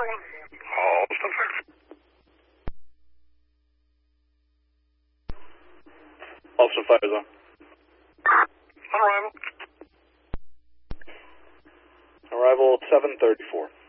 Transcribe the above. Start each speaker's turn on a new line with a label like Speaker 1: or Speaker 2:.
Speaker 1: Morgan. Halston fix.
Speaker 2: Halston fire zone.
Speaker 1: On arrival.
Speaker 2: Arrival 734.